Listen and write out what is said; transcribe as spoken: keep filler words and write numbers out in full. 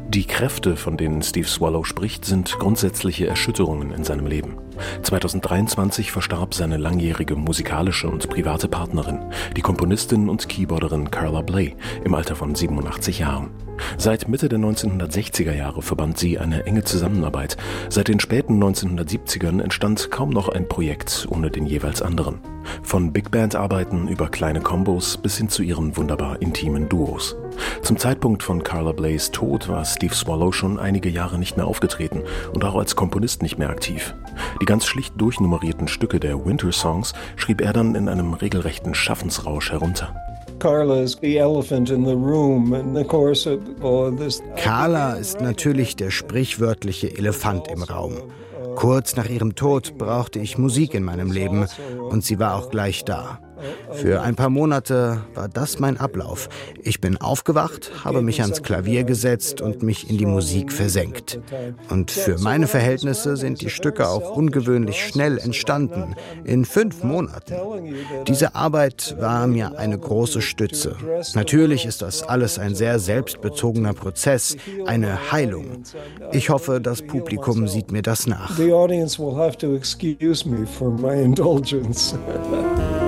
Die Kräfte, von denen Steve Swallow spricht, sind grundsätzliche Erschütterungen in seinem Leben. zweitausenddreiundzwanzig verstarb seine langjährige musikalische und private Partnerin, die Komponistin und Keyboarderin Carla Bley, im Alter von siebenundachtzig Jahren. Seit Mitte der neunzehnhundertsechziger Jahre verband sie eine enge Zusammenarbeit. Seit den späten neunzehnhundertsiebzigern entstand kaum noch ein Projekt ohne den jeweils anderen. Von Big-Band-Arbeiten über kleine Kombos bis hin zu ihren wunderbar intimen Duos. Zum Zeitpunkt von Carla Bleys Tod war Steve Swallow schon einige Jahre nicht mehr aufgetreten und auch als Komponist nicht mehr aktiv. Die ganz schlicht durchnummerierten Stücke der Winter Songs schrieb er dann in einem regelrechten Schaffensrausch herunter. Carla ist natürlich der sprichwörtliche Elefant im Raum. Kurz nach ihrem Tod brauchte ich Musik in meinem Leben und sie war auch gleich da. Für ein paar Monate war das mein Ablauf. Ich bin aufgewacht, habe mich ans Klavier gesetzt und mich in die Musik versenkt. Und für meine Verhältnisse sind die Stücke auch ungewöhnlich schnell entstanden, in fünf Monaten. Diese Arbeit war mir eine große Stütze. Natürlich ist das alles ein sehr selbstbezogener Prozess, eine Heilung. Ich hoffe, das Publikum sieht mir das nach.